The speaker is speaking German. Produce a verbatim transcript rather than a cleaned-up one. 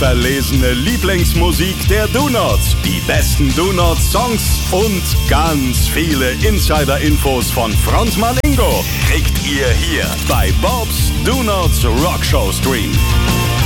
verlesene Lieblingsmusik der Donuts, die besten Donuts-Songs und ganz viele Insider-Infos von Frontmann Ingo kriegt ihr hier bei Bob's Donuts Rockshow Stream.